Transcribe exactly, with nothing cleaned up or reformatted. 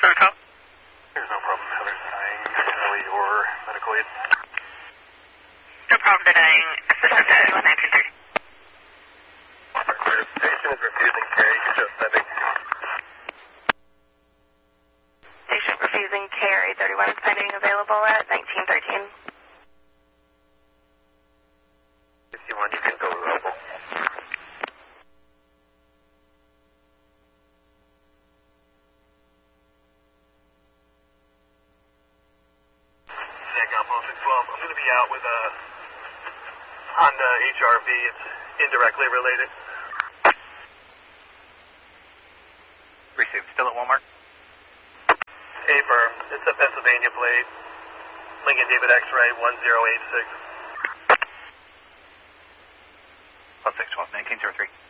Hotel. There's no problem. Heather's denying Ellie or medical aid. No problem denying assistance to anyone nineteen thirty. Patient is refusing carry. Just sending. Patient refusing carry. thirty-one is pending available at nineteen thirteen. If you want, you can go level. twelve. I'm going to be out with a Honda H R V. It's indirectly related. Received. Still at Walmart? Affirm. It's a Pennsylvania plate. Lincoln David X-ray one zero eight six. Plus six twelve, nineteen zero three.